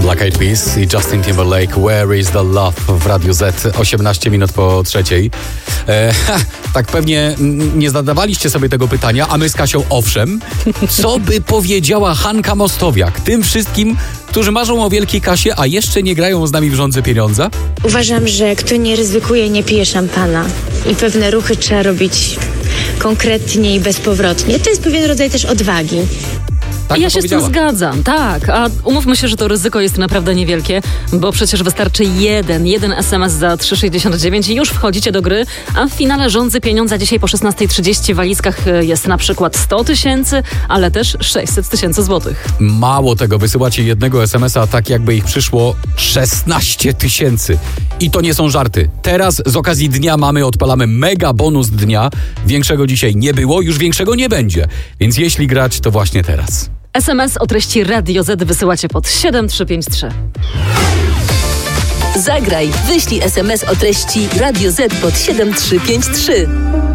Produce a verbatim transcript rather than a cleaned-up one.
Black Eyed Peas i Justin Timberlake, Where is the Love w Radiu Z, osiemnaście minut po trzeciej. E, ha, tak pewnie nie zadawaliście sobie tego pytania, a my z Kasią owszem. Co by powiedziała Hanka Mostowiak tym wszystkim, którzy marzą o wielkiej kasie, a jeszcze nie grają z nami w rządzy pieniądza? Uważam, że kto nie ryzykuje, nie pije szampana. I pewne ruchy trzeba robić konkretnie i bezpowrotnie. To jest pewien rodzaj też odwagi. Tak ja się z tym zgadzam, tak, a umówmy się, że to ryzyko jest naprawdę niewielkie, bo przecież wystarczy jeden, jeden es em es za trzy sześćdziesiąt dziewięć i już wchodzicie do gry, a w finale rządzy pieniądza dzisiaj po szesnastej trzydzieści w walizkach jest na przykład sto tysięcy, ale też sześćset tysięcy złotych. Mało tego, wysyłacie jednego es em es a tak jakby ich przyszło szesnaście tysięcy. I to nie są żarty. Teraz z okazji dnia mamy, odpalamy mega bonus dnia. Większego dzisiaj nie było, już większego nie będzie. Więc jeśli grać, to właśnie teraz. es em es o treści Radio Z wysyłacie pod siedem trzy pięć trzy. Zagraj, wyślij es em es o treści Radio Z pod siedem trzy pięć trzy.